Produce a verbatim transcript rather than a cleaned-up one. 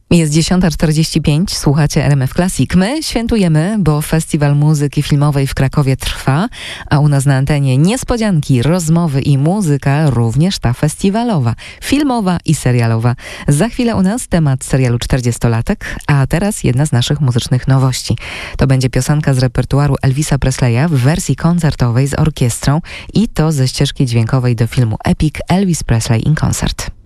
Jest dziesiąta czterdzieści pięć, słuchacie R M F Classic. My świętujemy, bo Festiwal Muzyki Filmowej w Krakowie trwa, a u nas na antenie niespodzianki, rozmowy i muzyka, również ta festiwalowa, filmowa i serialowa. Za chwilę u nas temat serialu czterdziestolatek, a teraz jedna z naszych muzycznych nowości. To będzie piosenka z repertuaru Elvisa Presleya w wersji koncertowej z orkiestrą i to ze ścieżki dźwiękowej do filmu Epic Elvis Presley in Concert.